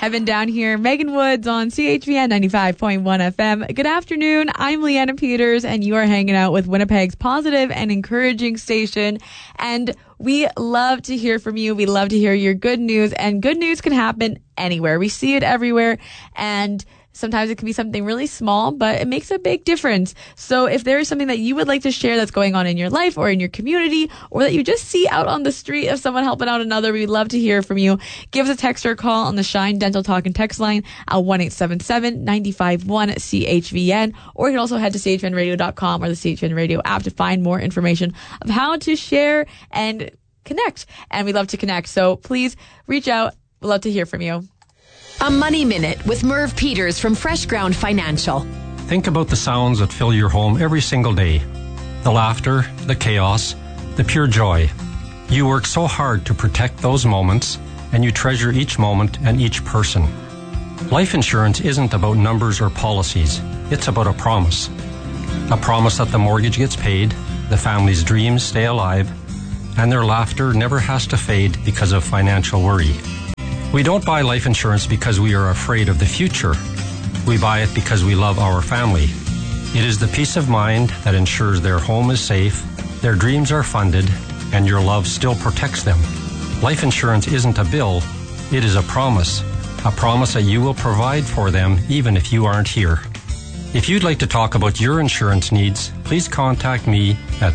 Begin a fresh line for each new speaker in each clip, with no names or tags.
Heaven down here. Megan Woods on CHVN 95.1 FM. Good afternoon. I'm Leanna Peters, and you are hanging out with Winnipeg's positive and encouraging station. And we love to hear from you. We love to hear your good news, and good news can happen anywhere. We see it everywhere, and sometimes it can be something really small, but it makes a big difference. So if there is something that you would like to share that's going on in your life or in your community, or that you just see out on the street of someone helping out another, we'd love to hear from you. Give us a text or a call on the Shine Dental Talk and text line at 1-877-951-CHVN, or you can also head to chvnradio.com or the CHVN Radio app to find more information of how to share and connect. And we love to connect. So please reach out. We'd love to hear from you.
A Money Minute with Merv Peters from Fresh Ground Financial.
Think about the sounds that fill your home every single day. The laughter, the chaos, the pure joy. You work so hard to protect those moments, and you treasure each moment and each person. Life insurance isn't about numbers or policies. It's about a promise. A promise that the mortgage gets paid, the family's dreams stay alive, and their laughter never has to fade because of financial worry. We don't buy life insurance because we are afraid of the future. We buy it because we love our family. It is the peace of mind that ensures their home is safe, their dreams are funded, and your love still protects them. Life insurance isn't a bill, it is a promise that you will provide for them even if you aren't here. If you'd like to talk about your insurance needs, please contact me at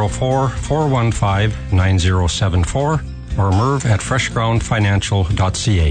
204-415-9074 or Merv at freshgroundfinancial.ca.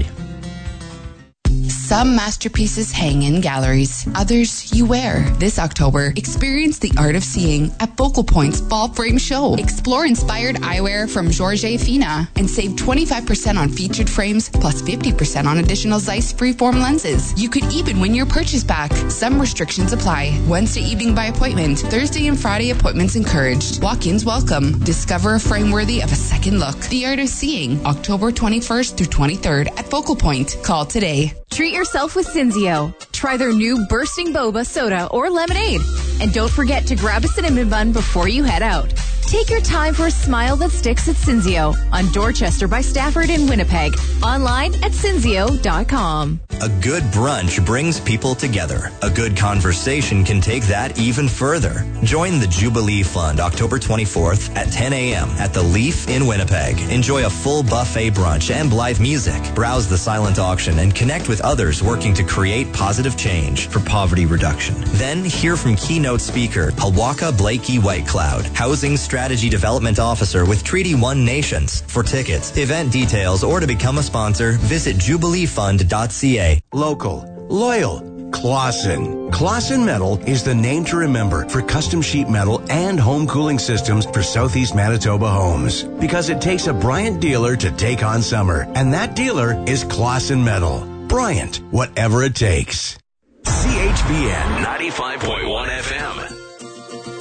Some masterpieces hang in galleries. Others you wear. This October, experience the art of seeing at Focal Point's Fall Frame Show. Explore inspired eyewear from Georges Fina and save 25% on featured frames plus 50% on additional Zeiss freeform lenses. You could even win your purchase back. Some restrictions apply. Wednesday evening by appointment. Thursday and Friday appointments encouraged. Walk-ins welcome. Discover a frame worthy of a second look. The art of seeing. October 21st through 23rd at Focal Point. Call today.
Treat yourself with Cinzio. Try their new Bursting Boba soda or lemonade. And don't forget to grab a cinnamon bun before you head out. Take your time for a smile that sticks at Cinzio on Dorchester by Stafford in Winnipeg. Online at cinzio.com.
A good brunch brings people together. A good conversation can take that even further. Join the Jubilee Fund October 24th at 10 a.m. at the Leaf in Winnipeg. Enjoy a full buffet brunch and live music. Browse the silent auction and connect with others working to create positive change for poverty reduction. Then hear from keynote speaker Hawaka Blakey Whitecloud, Housing Strategy Development Officer with Treaty 1 Nations. For tickets, event details, or to become a sponsor, visit jubileefund.ca.
Local, loyal, Clausen. Clausen Metal is the name to remember for custom sheet metal and home cooling systems for Southeast Manitoba homes. Because it takes a Bryant dealer to take on summer, and that dealer is Clausen Metal. Bryant, whatever it takes.
CHBN 95.1 FM.